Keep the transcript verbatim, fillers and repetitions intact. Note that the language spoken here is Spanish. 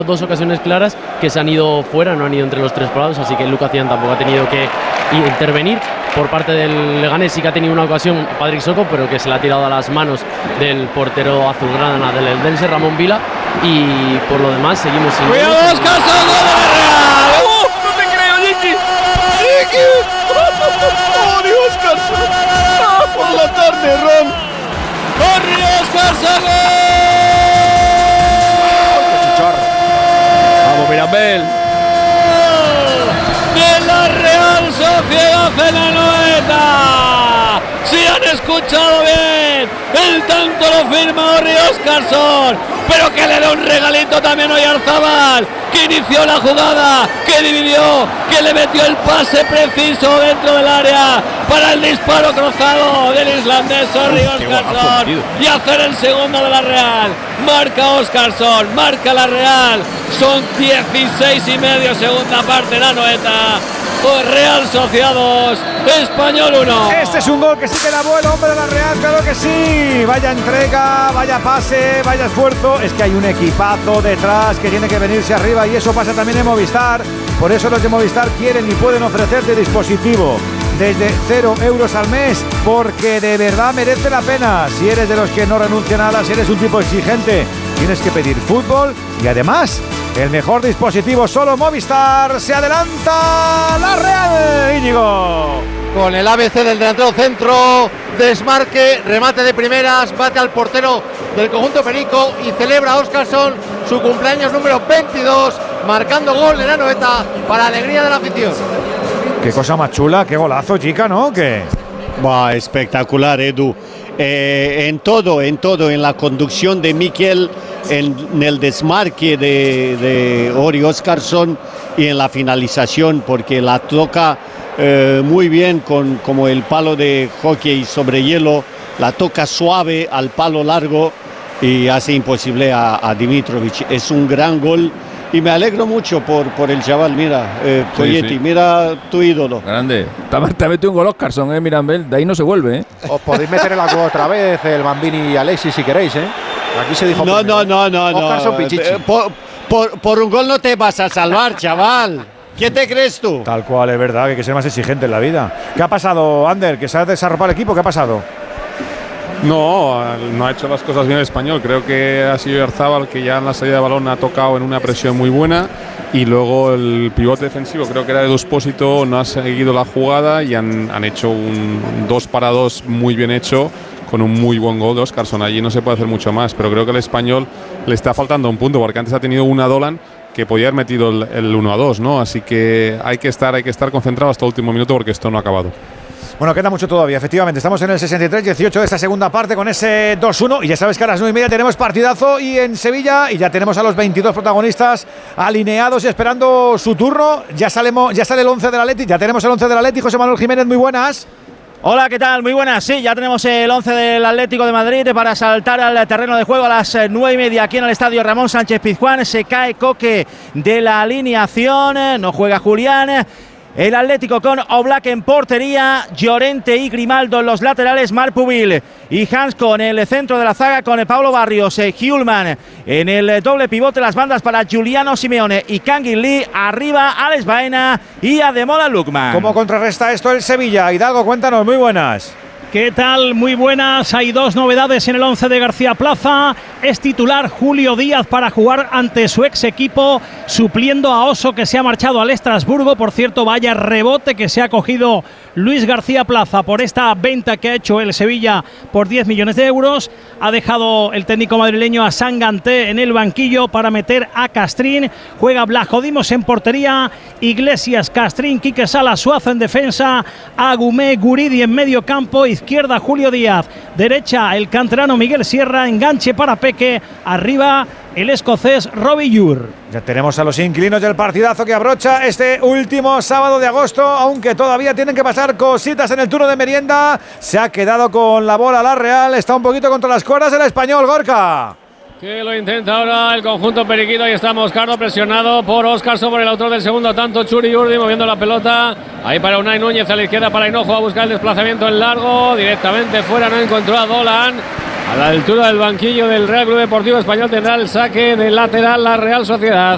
dos ocasiones claras que se han ido fuera, no han ido entre los tres palos, así que Lucas Cian tampoco ha tenido que intervenir. Por parte del Leganés sí que ha tenido una ocasión Patrick Soko, pero que se la ha tirado a las manos del portero azulgrana del Eldense, Ramón Vila, y por lo demás seguimos sin... ¡Cuidado, Óscar Sogo de la Real! ¡Uh! ¡No te creo, Ricky! ¡Ricky! ¡Corre, Óscar Sogo! ¡Ah, por la tarde, Ron! ¡Corre, Óscar Sogo! ¡Vamos, Mirambel! ¡De la Real Sociedad en la Noeta! ¡Si han escuchado bien! El tanto lo firma Orri Óscarsson, pero que le da un regalito también a Oyarzabal, que inició la jugada, que dividió, que le metió el pase preciso dentro del área para el disparo cruzado del islandés Orri Óscarsson y hacer el segundo de la Real. Marca Óscarsson, marca la Real, son dieciséis y medio, segunda parte la Noeta. Real Sociedad dos, Español uno. Este es un gol que sí que la el hombre de la Real, claro que sí. Vaya entrega, vaya pase, vaya esfuerzo. Es que hay un equipazo detrás que tiene que venirse arriba y eso pasa también en Movistar. Por eso los de Movistar quieren y pueden ofrecerte dispositivo desde cero euros al mes, porque de verdad merece la pena. Si eres de los que no renuncian a nada, si eres un tipo exigente, tienes que pedir fútbol y además el mejor dispositivo solo Movistar. Se adelanta la Real, Íñigo. Con el A B C del delantero centro, desmarque, remate de primeras, bate al portero del conjunto perico y celebra a Óscarsson su cumpleaños número veintidós, marcando gol en la Noeta para alegría de la afición. Qué cosa más chula, qué golazo, chica, ¿no? ¿Qué? Bah, espectacular, Edu. Eh, en todo, en todo, en la conducción de Mikel, en, en el desmarque de, de Orri Óscarsson y en la finalización, porque la toca eh, muy bien con como el palo de hockey sobre hielo, la toca suave al palo largo y hace imposible a, a Dimitrovic. Es un gran gol. Y me alegro mucho por, por el chaval, mira, eh, Coyetti, sí, sí. Mira tu ídolo. Grande. Te ha metido un gol Óscarsson, eh, Mirambel, de ahí no se vuelve, eh. Os podéis meter en la cueva otra vez, el Bambini y Alexis si queréis, eh. Aquí se dijo... No, primero, no, no, no, Óscarsson, no. Pichichi. Por, por, por un gol no te vas a salvar, chaval. ¿Qué te crees tú? Tal cual, es verdad, que hay que ser más exigente en la vida. ¿Qué ha pasado, Ander? ¿Que se ha desarropado el equipo? ¿Qué ha pasado? No, no ha hecho las cosas bien el Español. Creo que ha sido Oyarzabal, que ya en la salida de balón ha tocado en una presión muy buena. Y luego el pivote defensivo, creo que era de Despósito, no ha seguido la jugada y han, han hecho un dos para dos muy bien hecho, con un muy buen gol de Óscarsson. Allí no se puede hacer mucho más, pero creo que el Español le está faltando un punto, porque antes ha tenido una Dolan que podía haber metido el, el uno a dos, ¿no? Así que hay que estar, hay que estar concentrado hasta el último minuto, porque esto no ha acabado. Bueno, queda mucho todavía, efectivamente. Estamos en el sesenta y tres dieciocho de esta segunda parte con ese dos uno. Y ya sabes que a las nueve y media tenemos partidazo y en Sevilla. Y ya tenemos a los veintidós protagonistas alineados y esperando su turno. Ya, salemos, ya sale el once del Atleti. Ya tenemos el once del Atleti. José Manuel Jiménez, muy buenas. Hola, ¿qué tal? Muy buenas. Sí, ya tenemos el once del Atlético de Madrid para saltar al terreno de juego a las nueve y media aquí en el estadio Ramón Sánchez Pizjuán. Se cae Coque de la alineación. No juega Julián. El Atlético con Oblak en portería, Llorente y Grimaldo en los laterales, Marpubil y Hansko en el centro de la zaga con Pablo Barrios, eh, Hjulman en el doble pivote, las bandas para Giuliano Simeone y Kangin Lee, arriba Alex Baena y Ademola Lookman. ¿Cómo contrarresta esto el Sevilla? Hidalgo, cuéntanos, muy buenas. ¿Qué tal? Muy buenas. Hay dos novedades en el once de García Plaza. Es titular Julio Díaz para jugar ante su ex equipo, supliendo a Oso, que se ha marchado al Estrasburgo. Por cierto, vaya rebote que se ha cogido Luis García Plaza por esta venta que ha hecho el Sevilla por diez millones de euros. Ha dejado el técnico madrileño a Sanganté en el banquillo para meter a Castrín. Juega Blajodimos en portería, Iglesias, Castrín, Quique Sala, Suazo en defensa, Agumé, Guridi en medio campo, izquierda Julio Díaz, derecha el canterano Miguel Sierra, enganche para Peque, arriba el escocés Robbie Yur. Ya tenemos a los inquilinos del partidazo que abrocha este último sábado de agosto, aunque todavía tienen que pasar cositas en el turno de merienda. Se ha quedado con la bola la Real, está un poquito contra las cuerdas el Español, Gorka. Que lo intenta ahora el conjunto periquito. Ahí está Moscardo presionado por Óscarsson, por el autor del segundo tanto, Churi Urdi moviendo la pelota. Ahí para Unai Núñez a la izquierda para Hinojo a buscar el desplazamiento en largo. Directamente fuera, no encontró a Dolan. A la altura del banquillo del Real Club Deportivo Español tendrá el saque de lateral la Real Sociedad.